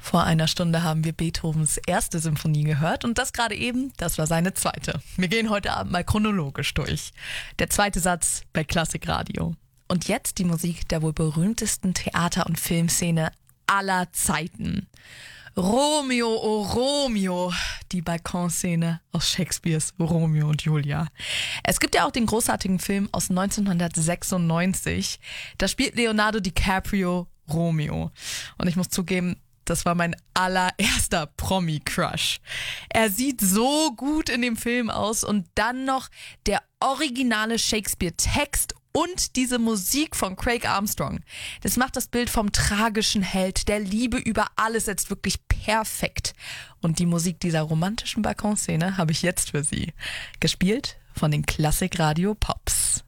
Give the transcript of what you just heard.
Vor einer Stunde haben wir Beethovens erste Symphonie gehört und das gerade eben, das war seine zweite. Wir gehen heute Abend mal chronologisch durch. Der zweite Satz bei Klassikradio. Und jetzt die Musik der wohl berühmtesten Theater- und Filmszene aller Zeiten. Romeo, oh Romeo, die Balkonszene aus Shakespeares Romeo und Julia. Es gibt ja auch den großartigen Film aus 1996. Da spielt Leonardo DiCaprio Romeo. Und ich muss zugeben, das war mein allererster Promi-Crush. Er sieht so gut in dem Film aus und dann noch der originale Shakespeare-Text und diese Musik von Craig Armstrong. Das macht das Bild vom tragischen Held, der Liebe über alles jetzt wirklich perfekt. Und die Musik dieser romantischen Balkonszene habe ich jetzt für Sie. Gespielt von den Klassikradio Pops.